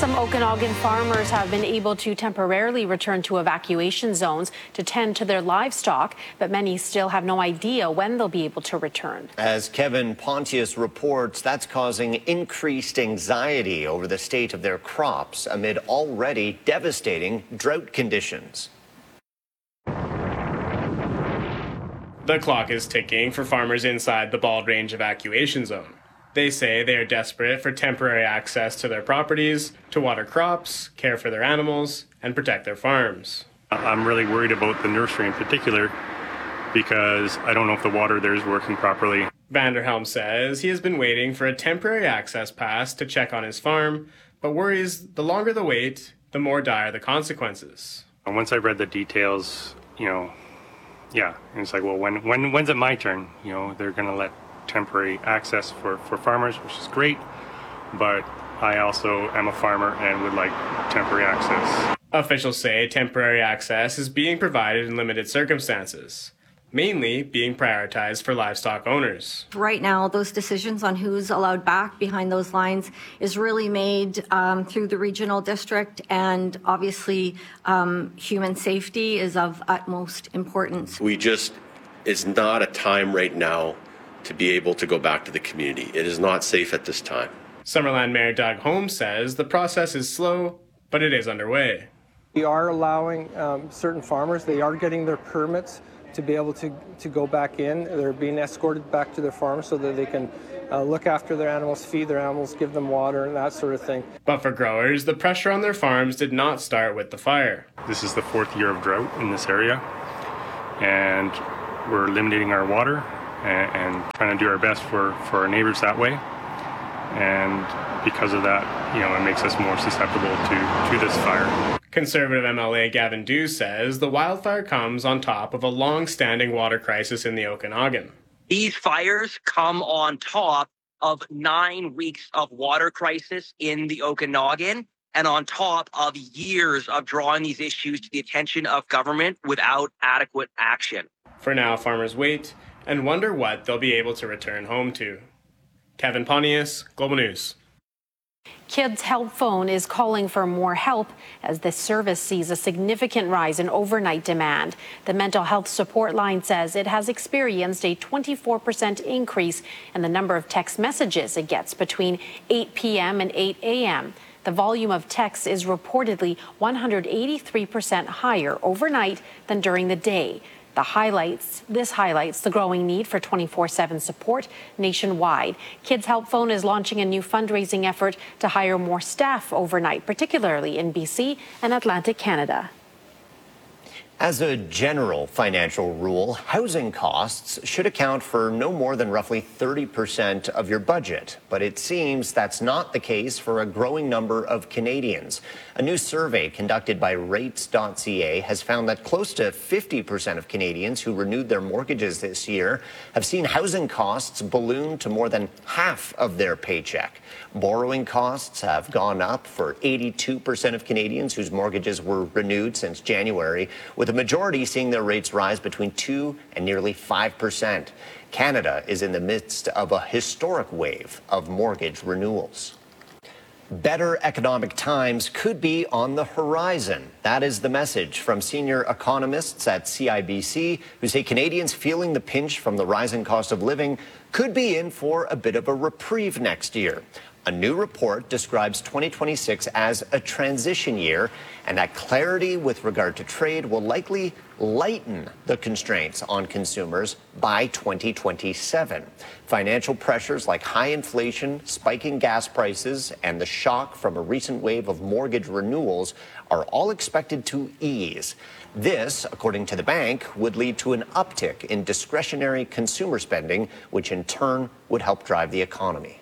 Some Okanagan farmers have been able to temporarily return to evacuation zones to tend to their livestock, but many still have no idea when they'll be able to return. As Kevin Pontius reports, that's causing increased anxiety over the state of their crops amid already devastating drought conditions. The clock is ticking for farmers inside the Bald Range evacuation zone. They say they are desperate for temporary access to their properties, to water crops, care for their animals, and protect their farms. I'm really worried about the nursery in particular because I don't know if the water there is working properly. Vanderhelm says he has been waiting for a temporary access pass to check on his farm, but worries the longer the wait, the more dire the consequences. And once I read the details, and it's like, well, when's it my turn? They're going to let temporary access for farmers, which is great, but I also am a farmer and would like temporary access. Officials say temporary access is being provided in limited circumstances, mainly being prioritized for livestock owners. Right now, those decisions on who's allowed back behind those lines is really made through the regional district, and obviously human safety is of utmost importance. It's not a time right now to be able to go back to the community. It is not safe at this time. Summerland Mayor Doug Holmes says the process is slow, but it is underway. We are allowing certain farmers, they are getting their permits to be able to go back in. They're being escorted back to their farms so that they can look after their animals, feed their animals, give them water, and that sort of thing. But for growers, the pressure on their farms did not start with the fire. This is the 4th year of drought in this area, and we're eliminating our water and trying to do our best for our neighbors that way. And because of that, it makes us more susceptible to this fire. Conservative MLA Gavin Dew says the wildfire comes on top of a long-standing water crisis in the Okanagan. These fires come on top of 9 weeks of water crisis in the Okanagan and on top of years of drawing these issues to the attention of government without adequate action. For now, farmers wait and wonder what they'll be able to return home to. Kevin Pontius, Global News. Kids Help Phone is calling for more help as this service sees a significant rise in overnight demand. The mental health support line says it has experienced a 24% increase in the number of text messages it gets between 8 p.m. and 8 a.m. The volume of texts is reportedly 183% higher overnight than during the day. This highlights the growing need for 24/7 support nationwide. Kids Help Phone is launching a new fundraising effort to hire more staff overnight, particularly in BC and Atlantic Canada. As a general financial rule, housing costs should account for no more than roughly 30% of your budget. But it seems that's not the case for a growing number of Canadians. A new survey conducted by Rates.ca has found that close to 50% of Canadians who renewed their mortgages this year have seen housing costs balloon to more than half of their paycheck. Borrowing costs have gone up for 82% of Canadians whose mortgages were renewed since January, with a majority seeing their rates rise between 2 and nearly 5%. Canada is in the midst of a historic wave of mortgage renewals. Better economic times could be on the horizon. That is the message from senior economists at CIBC, who say Canadians feeling the pinch from the rising cost of living could be in for a bit of a reprieve next year. A new report describes 2026 as a transition year, and that clarity with regard to trade will likely lighten the constraints on consumers by 2027. Financial pressures like high inflation, spiking gas prices, and the shock from a recent wave of mortgage renewals are all expected to ease. This, according to the bank, would lead to an uptick in discretionary consumer spending, which in turn would help drive the economy.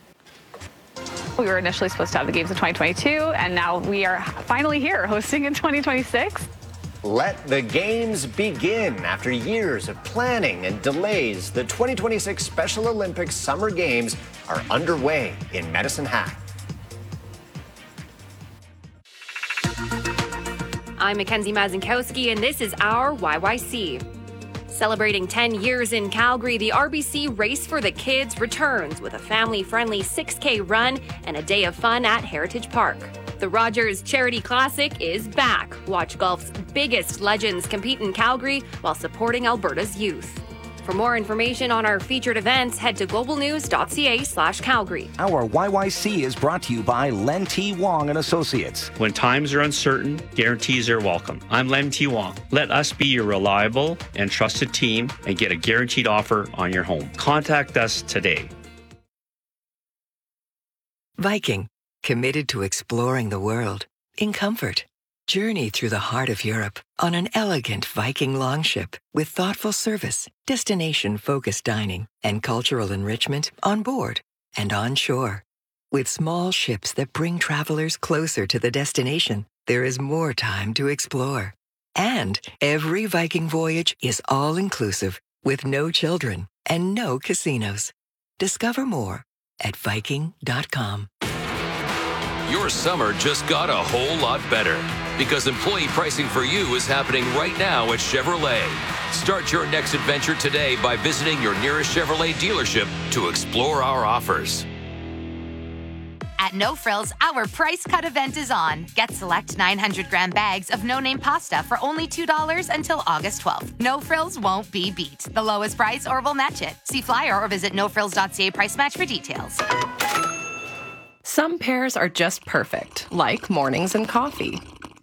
We were initially supposed to have the games in 2022, and now we are finally here hosting in 2026. Let the games begin. After years of planning and delays, the 2026 Special Olympics Summer Games are underway in Medicine Hat. I'm Mackenzie Mazinkowski, and this is our YYC. Celebrating 10 years in Calgary, the RBC Race for the Kids returns with a family-friendly 6K run and a day of fun at Heritage Park. The Rogers Charity Classic is back. Watch golf's biggest legends compete in Calgary while supporting Alberta's youth. For more information on our featured events, head to globalnews.ca/Calgary. Our YYC is brought to you by Len T. Wong and Associates. When times are uncertain, guarantees are welcome. I'm Len T. Wong. Let us be your reliable and trusted team and get a guaranteed offer on your home. Contact us today. Viking, committed to exploring the world in comfort. Journey through the heart of Europe on an elegant Viking longship with thoughtful service, destination-focused dining, and cultural enrichment on board and on shore. With small ships that bring travelers closer to the destination, there is more time to explore. And every Viking voyage is all-inclusive with no children and no casinos. Discover more at Viking.com. Your summer just got a whole lot better because employee pricing for you is happening right now at Chevrolet. Start your next adventure today by visiting your nearest Chevrolet dealership to explore our offers. At No Frills, our price cut event is on. Get select 900-gram bags of no-name pasta for only $2 until August 12th. No Frills won't be beat. The lowest price or we'll match it. See flyer or visit nofrills.ca price match for details. Some pairs are just perfect, like mornings and coffee.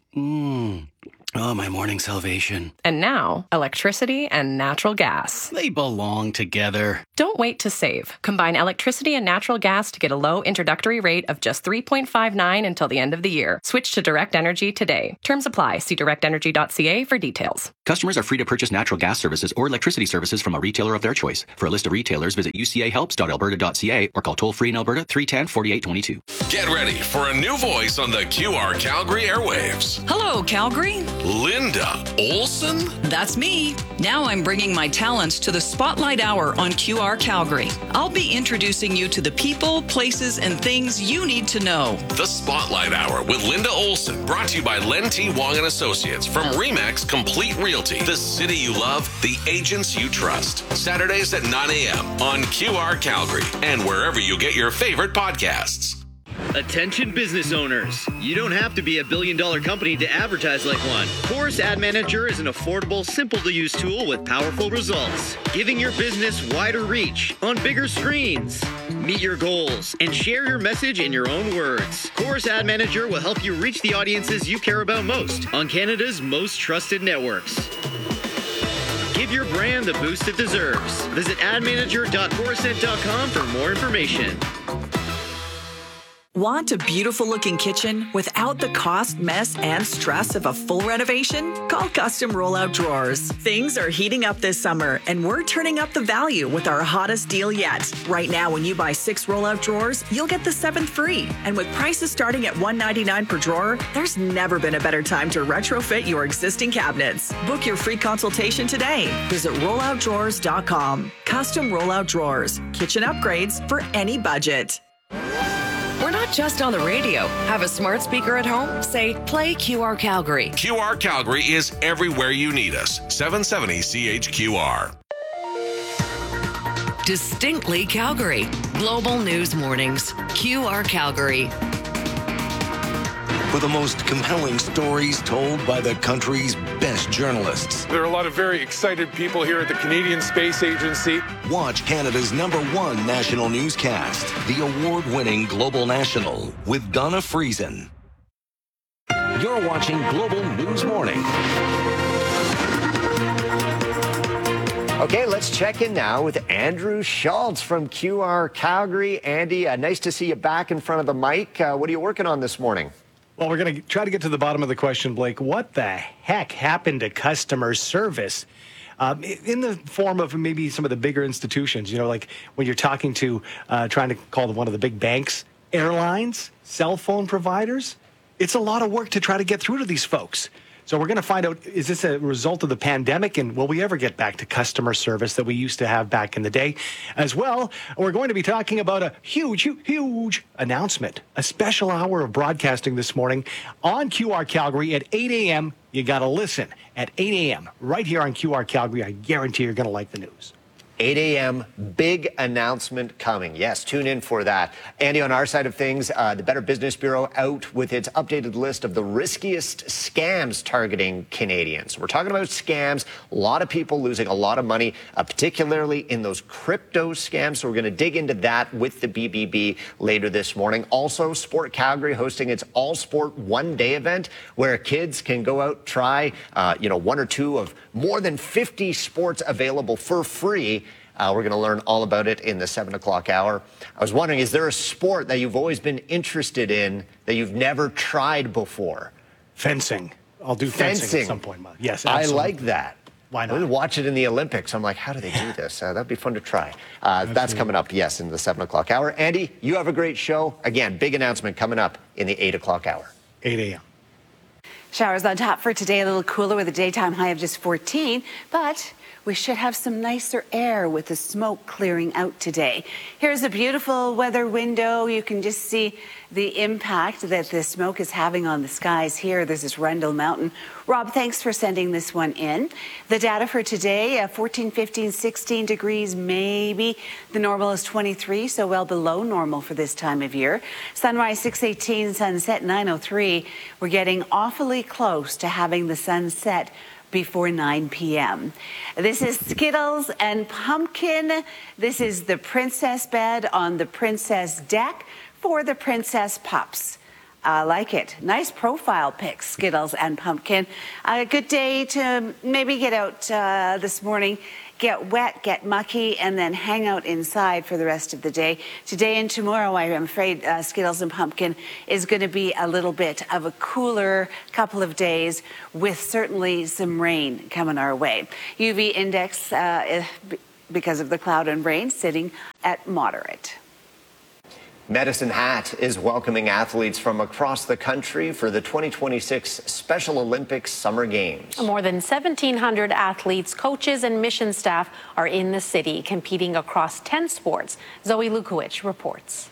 Oh, my morning salvation. And now, electricity and natural gas. They belong together. Don't wait to save. Combine electricity and natural gas to get a low introductory rate of just $3.59 until the end of the year. Switch to Direct Energy today. Terms apply. See directenergy.ca for details. Customers are free to purchase natural gas services or electricity services from a retailer of their choice. For a list of retailers, visit ucahelps.alberta.ca or call toll-free in Alberta 310-4822. Get ready for a new voice on the QR Calgary airwaves. Hello, Calgary. Linda Olson? That's me. Now I'm bringing my talents to the Spotlight Hour on QR Calgary. I'll be introducing you to the people, places, and things you need to know. The Spotlight Hour with Linda Olson, brought to you by Len T. Wong and Associates from RE/MAX Complete Realty. The city you love, the agents you trust. Saturdays at 9 a.m. on QR Calgary and wherever you get your favorite podcasts. Attention business owners. You don't have to be a billion-dollar company to advertise like one. Chorus Ad Manager is an affordable, simple-to-use tool with powerful results, giving your business wider reach on bigger screens. Meet your goals and share your message in your own words. Chorus Ad Manager will help you reach the audiences you care about most on Canada's most trusted networks. Give your brand the boost it deserves. Visit admanager.chorused.com for more information. Want a beautiful looking kitchen without the cost, mess, and stress of a full renovation? Call Custom Rollout Drawers. Things are heating up this summer, and we're turning up the value with our hottest deal yet. Right now, when you buy 6 rollout drawers, you'll get the 7th free. And with prices starting at $199 per drawer, there's never been a better time to retrofit your existing cabinets. Book your free consultation today. Visit rolloutdrawers.com. Custom Rollout Drawers. Kitchen upgrades for any budget. We're not just on the radio. Have a smart speaker at home? Say, play QR Calgary. QR Calgary is everywhere you need us. 770 CHQR. Distinctly Calgary. Global News Mornings. QR Calgary. For the most compelling stories told by the country's best journalists. There are a lot of very excited people here at the Canadian Space Agency. Watch Canada's #1 national newscast, the award-winning Global National, with Donna Friesen. You're watching Global News Morning. Okay, let's check in now with Andrew Schultz from QR Calgary. Andy, nice to see you back in front of the mic. What are you working on this morning? Well, we're going to try to get to the bottom of the question, Blake. What the heck happened to customer service in the form of maybe some of the bigger institutions? You know, like when you're talking to, trying to call one of the big banks, airlines, cell phone providers. It's a lot of work to try to get through to these folks. So we're going to find out, is this a result of the pandemic, and will we ever get back to customer service that we used to have back in the day? As well, we're going to be talking about a huge announcement, a special hour of broadcasting this morning on QR Calgary at 8 a.m. You got to listen at 8 a.m. right here on QR Calgary. I guarantee you're going to like the news. 8 a.m., big announcement coming. Yes, tune in for that. Andy, on our side of things, the Better Business Bureau out with its updated list of the riskiest scams targeting Canadians. We're talking about scams, a lot of people losing a lot of money, particularly in those crypto scams. So we're going to dig into that with the BBB later this morning. Also, Sport Calgary hosting its all-sport one-day event where kids can go out, try, one or two of more than 50 sports available for free. We're going to learn all about it in the 7 o'clock hour. I was wondering, is there a sport that you've always been interested in that you've never tried before? Fencing. I'll do fencing at some point. Yes, absolutely. I like that. Why not? I would watch it in the Olympics. I'm like, how do they do this? That'd be fun to try. That's coming up, yes, in the 7 o'clock hour. Andy, you have a great show. Again, big announcement coming up in the 8 o'clock hour. 8 a.m. Showers on top for today, a little cooler with a daytime high of just 14, but we should have some nicer air with the smoke clearing out today. Here's a beautiful weather window. You can just see the impact that the smoke is having on the skies here. This is Rundle Mountain. Rob, thanks for sending this one in. The data for today, 14, 15, 16 degrees maybe. The normal is 23, so well below normal for this time of year. Sunrise 6:18, sunset 9:03. We're getting awfully close to having the sunset before 9 p.m. This is Skittles and Pumpkin. This is the princess bed on the princess deck for the princess pups. I like it. Nice profile pics, Skittles and Pumpkin. A good day to maybe get out this morning, get wet, get mucky, and then hang out inside for the rest of the day. Today and tomorrow, I'm afraid Skittles and Pumpkin is going to be a little bit of a cooler couple of days with certainly some rain coming our way. UV index, because of the cloud and rain, sitting at moderate. Medicine Hat is welcoming athletes from across the country for the 2026 Special Olympics Summer Games. More than 1,700 athletes, coaches, and mission staff are in the city competing across 10 sports. Zoe Lukowicz reports.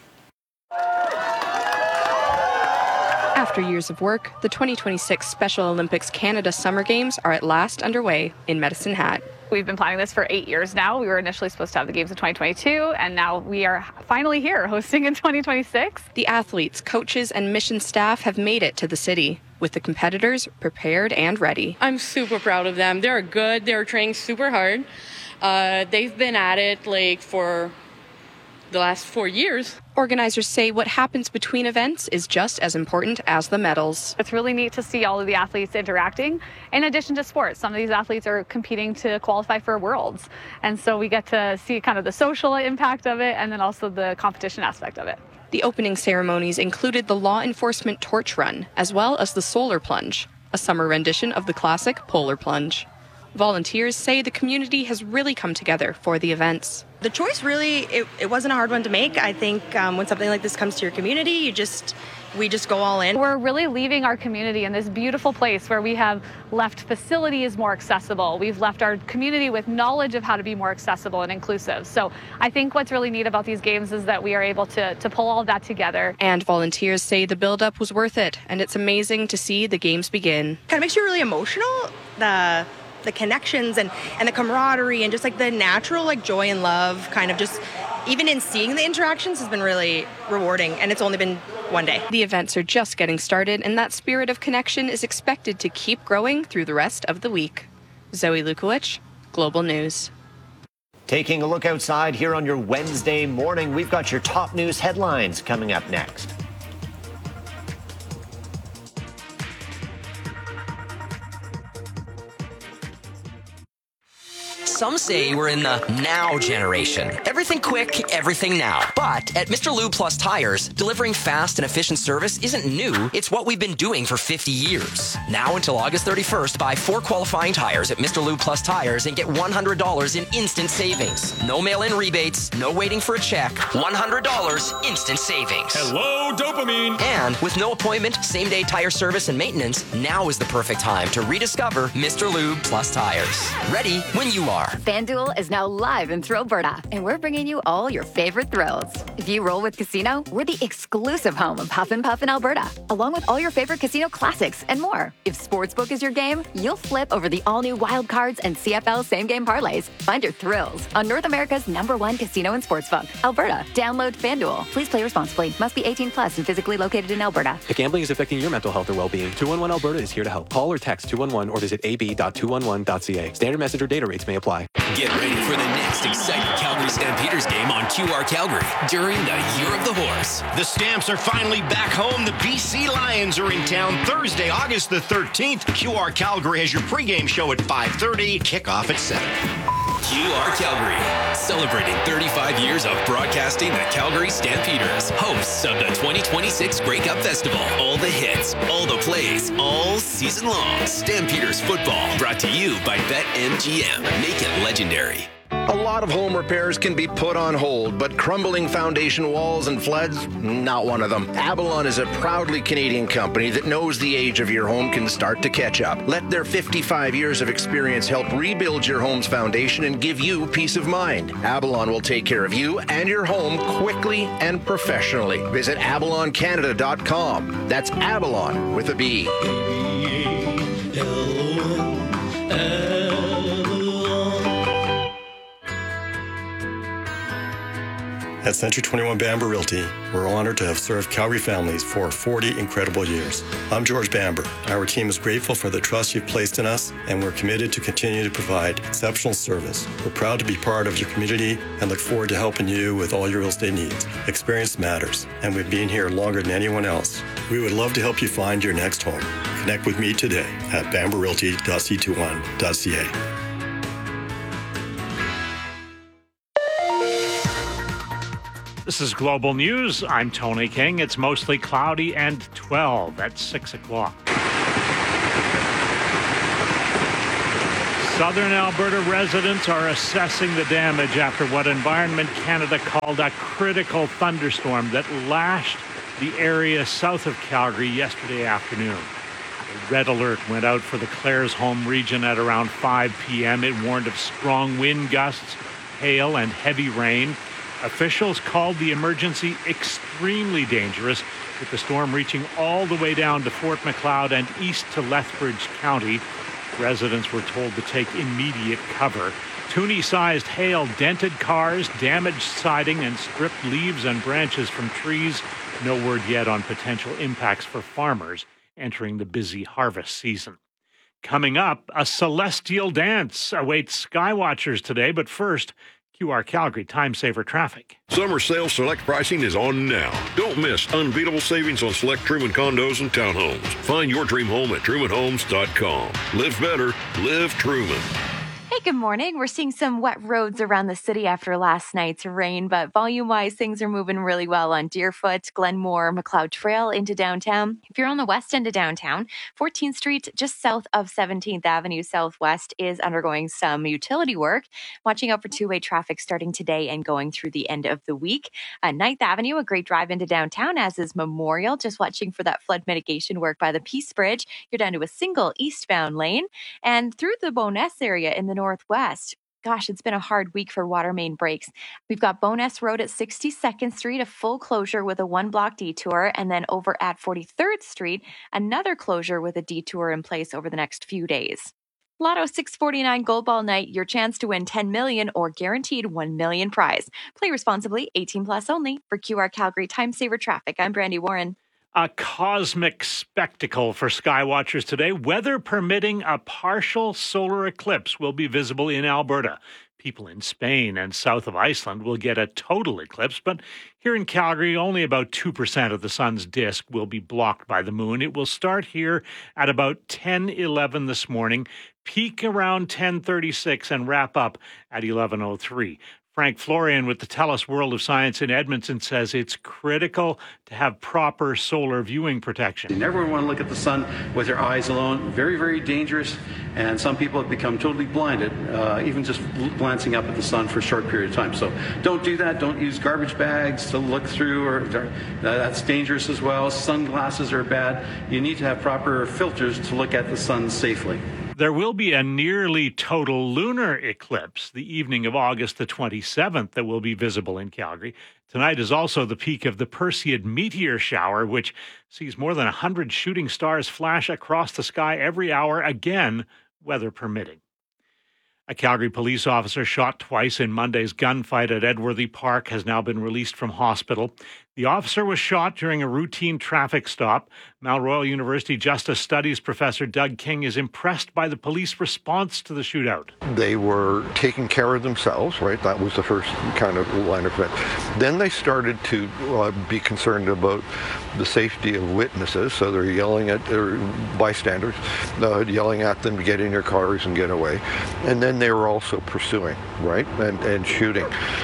After years of work, the 2026 Special Olympics Canada Summer Games are at last underway in Medicine Hat. We've been planning this for 8 years now. We were initially supposed to have the games in 2022, and now we are finally here hosting in 2026. The athletes, coaches, and mission staff have made it to the city, with the competitors prepared and ready. I'm super proud of them. They're good. They're training super hard. They've been at it for the last 4 years. Organizers say what happens between events is just as important as the medals. It's really neat to see all of the athletes interacting. In addition to sports, some of these athletes are competing to qualify for Worlds. And so we get to see kind of the social impact of it and then also the competition aspect of it. The opening ceremonies included the law enforcement torch run, as well as the solar plunge, a summer rendition of the classic polar plunge. Volunteers say the community has really come together for the events. The choice really, it wasn't a hard one to make. I think when something like this comes to your community, we just go all in. We're really leaving our community in this beautiful place where we have left facilities more accessible. We've left our community with knowledge of how to be more accessible and inclusive. So I think what's really neat about these games is that we are able to pull all of that together. And volunteers say the build-up was worth it, and it's amazing to see the games begin. Kind of makes you really emotional. The connections and the camaraderie and just the natural joy and love kind of just even in seeing the interactions has been really rewarding, and it's only been one day. The events are just getting started, and that spirit of connection is expected to keep growing through the rest of the week. Zoe Lukowicz, Global News. Taking a look outside here on your Wednesday morning, we've got your top news headlines coming up next. Some say we're in the now generation. Everything quick, everything now. But at Mr. Lube Plus Tires, delivering fast and efficient service isn't new. It's what we've been doing for 50 years. Now until August 31st, buy 4 qualifying tires at Mr. Lube Plus Tires and get $100 in instant savings. No mail-in rebates, no waiting for a check. $100 instant savings. Hello, dopamine. And with no appointment, same-day tire service and maintenance, now is the perfect time to rediscover Mr. Lube Plus Tires. Ready when you are. FanDuel is now live in Thrillberta, and we're bringing you all your favorite thrills. If you roll with Casino, we're the exclusive home of Huff and Puff in Alberta, along with all your favorite casino classics and more. If Sportsbook is your game, you'll flip over the all-new Wild Cards and CFL same-game parlays. Find your thrills on North America's #1 casino and sportsbook, Alberta. Download FanDuel. Please play responsibly. Must be 18 plus and physically located in Alberta. If gambling is affecting your mental health or well-being, 211 Alberta is here to help. Call or text 211 or visit ab.211.ca. Standard message or data rates may apply. Get ready for the next exciting Calgary Stampeders game on QR Calgary during the Year of the Horse. The Stamps are finally back home. The BC Lions are in town Thursday, August the 13th. QR Calgary has your pregame show at 5:30, kickoff at 7. QR Calgary, celebrating 35 years of broadcasting the Calgary Stampeders, hosts of the 2026 Grey Cup Festival. All the hits, all the plays, all season long. Stampeders football, brought to you by BetMGM. Make it legendary. A lot of home repairs can be put on hold, but crumbling foundation walls and floods, not one of them. Avalon is a proudly Canadian company that knows the age of your home can start to catch up. Let their 55 years of experience help rebuild your home's foundation and give you peace of mind. Avalon will take care of you and your home quickly and professionally. Visit avaloncanada.com. That's Avalon with a B. At Century 21 Bamber Realty, we're honored to have served Calgary families for 40 incredible years. I'm George Bamber. Our team is grateful for the trust you've placed in us, and we're committed to continue to provide exceptional service. We're proud to be part of your community and look forward to helping you with all your real estate needs. Experience matters, and we've been here longer than anyone else. We would love to help you find your next home. Connect with me today at bamberrealty.c21.ca. This is Global News. I'm Tony King. It's mostly cloudy and 12 at 6 o'clock. Southern Alberta residents are assessing the damage after what Environment Canada called a critical thunderstorm that lashed the area south of Calgary yesterday afternoon. A red alert went out for the Claresholm region at around 5 p.m. It warned of strong wind gusts, hail, and heavy rain. Officials called the emergency extremely dangerous, with the storm reaching all the way down to Fort McLeod and east to Lethbridge County. Residents were told to take immediate cover. Toonie-sized hail dented cars, damaged siding, and stripped leaves and branches from trees. No word yet on potential impacts for farmers entering the busy harvest season. Coming up, a celestial dance awaits skywatchers today, but first, QR Calgary Time Saver Traffic. Summer sale select pricing is on now. Don't miss unbeatable savings on select Truman condos and townhomes. Find your dream home at trumanhomes.com. Live better, live Truman. Hey, good morning. We're seeing some wet roads around the city after last night's rain, but volume-wise, things are moving really well on Deerfoot, Glenmore, McLeod Trail into downtown. If you're on the west end of downtown, 14th Street, just south of 17th Avenue Southwest, is undergoing some utility work. Watching out for two-way traffic starting today and going through the end of the week. 9th Avenue, a great drive into downtown, as is Memorial. Just watching for that flood mitigation work by the Peace Bridge. You're down to a single eastbound lane. And through the Bowness area in the northwest. Gosh, it's been a hard week for water main breaks. We've got Bowness Road at 62nd Street, a full closure with a one-block detour, and then over at 43rd Street, another closure with a detour in place over the next few days. Lotto 649 Gold Ball Night, your chance to win $10 million or guaranteed $1 million prize. Play responsibly, 18 plus only. For QR Calgary Time Saver Traffic, I'm Brandy Warren. A cosmic spectacle for skywatchers today. Weather permitting, a partial solar eclipse will be visible in Alberta. People in Spain and south of Iceland will get a total eclipse, but here in Calgary, only about 2% of the sun's disk will be blocked by the moon. It will start here at about 10:11 this morning, peak around 10:36, and wrap up at 11:03. Frank Florian with the TELUS World of Science in Edmonton says it's critical to have proper solar viewing protection. You never want to look at the sun with your eyes alone. Very, very dangerous. And some people have become totally blinded, even just glancing up at the sun for a short period of time. So don't do that. Don't use garbage bags to look through, or that's dangerous as well. Sunglasses are bad. You need to have proper filters to look at the sun safely. There will be a nearly total lunar eclipse the evening of August the 27th that will be visible in Calgary. Tonight is also the peak of the Perseid meteor shower, which sees more than 100 shooting stars flash across the sky every hour, again, weather permitting. A Calgary police officer shot twice in Monday's gunfight at Edworthy Park has now been released from hospital. The officer was shot during a routine traffic stop. Mount Royal University Justice Studies professor Doug King is impressed by the police response to the shootout. They were taking care of themselves, right? That was the first kind of line of defense. Then they started to be concerned about the safety of witnesses, so they're yelling at their bystanders, yelling at them to get in your cars and get away. And then they were also pursuing, right, and shooting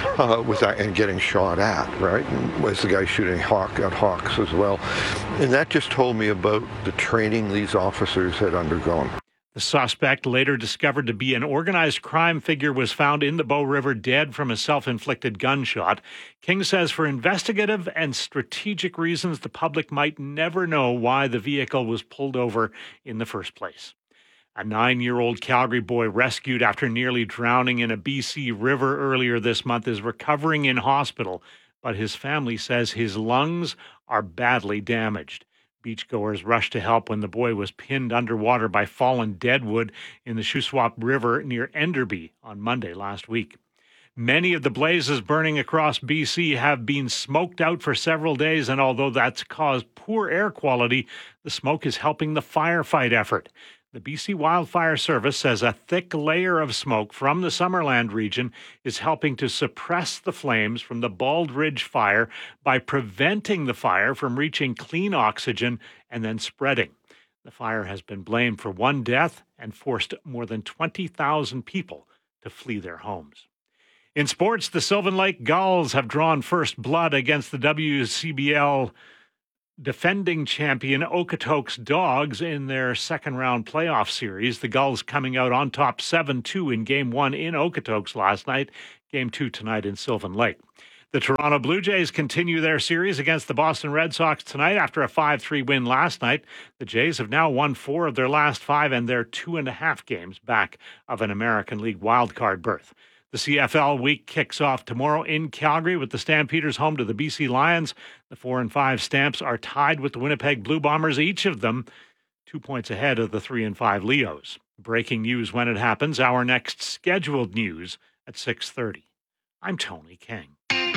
and getting shot at, right? And was the guy shooting at Hawks as well. And that just told me about the training these officers had undergone. The suspect, later discovered to be an organized crime figure, was found in the Bow River dead from a self-inflicted gunshot. King says for investigative and strategic reasons, the public might never know why the vehicle was pulled over in the first place. A 9-year-old Calgary boy rescued after nearly drowning in a BC river earlier this month is recovering in hospital, but his family says his lungs are badly damaged. Beachgoers rushed to help when the boy was pinned underwater by fallen deadwood in the Shuswap River near Enderby on Monday last week. Many of the blazes burning across BC have been smoked out for several days, and although that's caused poor air quality, the smoke is helping the firefight effort. The BC Wildfire Service says a thick layer of smoke from the Summerland region is helping to suppress the flames from the Bald Ridge fire by preventing the fire from reaching clean oxygen and then spreading. The fire has been blamed for one death and forced more than 20,000 people to flee their homes. In sports, the Sylvan Lake Gulls have drawn first blood against the WCBL defending champion Okotoks Dogs in their second-round playoff series. The Gulls coming out on top 7-2 in Game 1 in Okotoks last night. Game 2 tonight in Sylvan Lake. The Toronto Blue Jays continue their series against the Boston Red Sox tonight after a 5-3 win last night. The Jays have now won 4 of their last 5, and they're 2.5 games back of an American League wildcard berth. The CFL week kicks off tomorrow in Calgary with the Stampeders home to the BC Lions. The 4 and 5 Stamps are tied with the Winnipeg Blue Bombers, each of them 2 points ahead of the 3 and 5 Leos. Breaking news when it happens. Our next scheduled news at 6:30. I'm Tony King.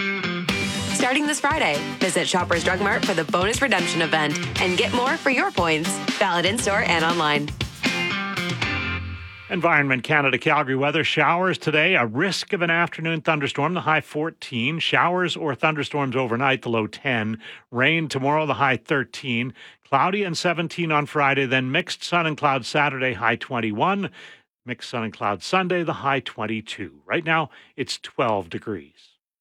Starting this Friday, visit Shoppers Drug Mart for the bonus redemption event and get more for your points. Valid in-store and online. Environment Canada Calgary weather. Showers today, a risk of an afternoon thunderstorm, the high 14. Showers or thunderstorms overnight, the low 10. Rain tomorrow, the high 13. Cloudy and 17 on Friday, then mixed sun and clouds Saturday, high 21. Mixed sun and clouds Sunday, the high 22. Right now, it's 12 degrees.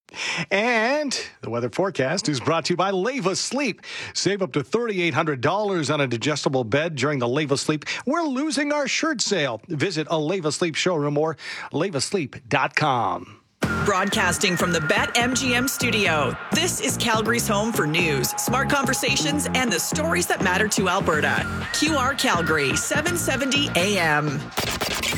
And the weather forecast is brought to you by Leva Sleep. Save up to $3,800 on an adjustable bed during the Leva Sleep We're Losing Our Shirt sale. Visit a Leva Sleep showroom or levasleep.com. Broadcasting from the BetMGM studio, this is Calgary's home for news, smart conversations, and the stories that matter to Alberta. QR Calgary, 770 AM.